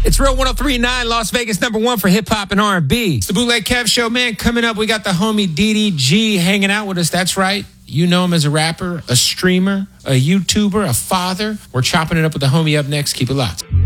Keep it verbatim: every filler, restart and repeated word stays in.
It's Real one oh three point nine, Las Vegas number one for hip-hop and R and B. It's the Bootleg Kev Show, man. Coming up, we got the homie D D G hanging out with us. That's right. You know him as a rapper, a streamer, a YouTuber, a father. We're chopping it up with the homie up next. Keep it locked.